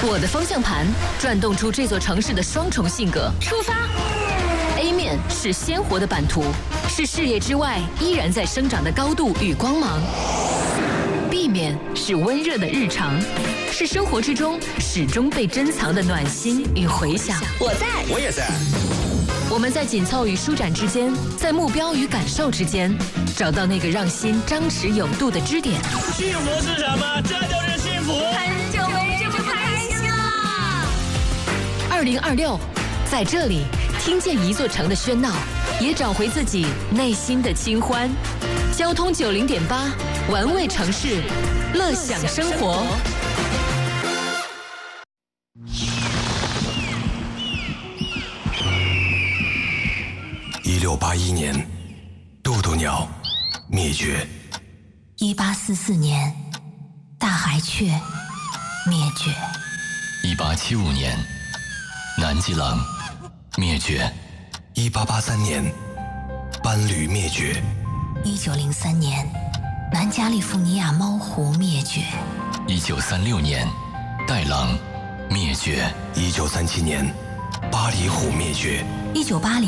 我的方向盘转动出这座城市的双重性格。出发 ！A 面是鲜活的版图，是视野之外依然在生长的高度与光芒。B 面是温热的日常，是生活之中始终被珍藏的暖心与回响。 我在， 我也在。 我们在紧凑与舒展之间，在目标与感受之间，找到那个让心张弛有度的支点。 幸福是什么？这就是幸福。 很久没这么开心了。 2026，在这里听见一座城的喧闹，也找回自己内心的清欢。交通90.8，玩味城市，乐享生活。 1681年，渡渡鸟灭绝。 1844年，大海雀灭绝。 1875年，南极狼灭绝。 1883年，斑驴灭绝。 1903年，南加利福尼亚猫狐灭绝。 1936年，袋狼灭绝。 1937年，巴黎虎灭绝。 1980